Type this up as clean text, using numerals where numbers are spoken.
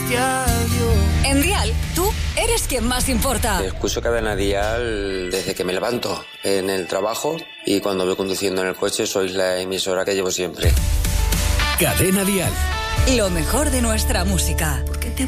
decirte adiós. En Dial, tú eres quien más importa. Escucho Cadena Dial desde que me levanto en el trabajo y cuando voy conduciendo en el coche sois la emisora que llevo siempre. Cadena Dial. Lo mejor de nuestra música.